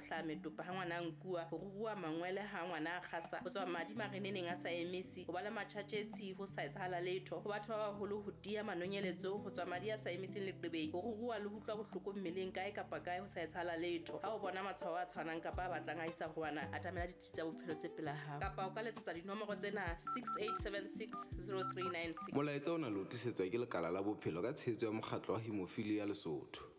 hlaya metopa ha ngwana a nkuwa ho rurua mangwele ha ngwana a kgasa ho tswa madi mareneneng a sa emisi ho ba le matjhatjetsi ho sa etsahala letho ho batho ba baholo ho dia manonyeletso ho tswa madi a sa emiseng leqebeng ho rurua le ho utlwa bohloko mmeleng kae kapa kae ho sa etsahala letho ha o bona matshwao a tshwanang kapa a batlang a isa ho wana atamela ditsi tsa bophelo tse pela hao kapa o ka letsetsa dinomoro tsena 6876 0396. Molaetsa ona lo tisetswa ke lekala la bophelo ka tshehetso ya mokgatlo wa Hemophilia Lesotho.